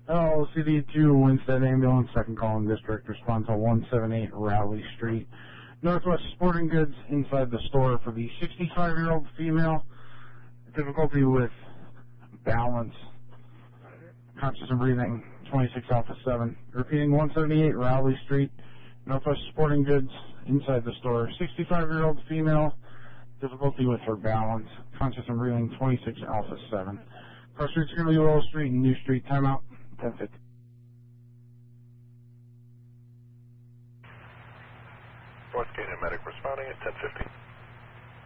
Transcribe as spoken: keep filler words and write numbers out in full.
L C D two Winstead Ambulance, second calling district, respond to one seventy-eight Rowley Street, Northwest Sporting Goods, inside the store for the sixty-five-year-old female, difficulty with balance, conscious and breathing, twenty-six Alpha seven. Repeating, one seventy-eight Rowley Street, Northwest Sporting Goods, inside the store, sixty-five-year-old female, difficulty with her balance, conscious and breathing, twenty-six Alpha seven. Cross Street, Kimberly Willow Street, New Street, timeout, ten fifty. North Gate and medic responding at ten fifty.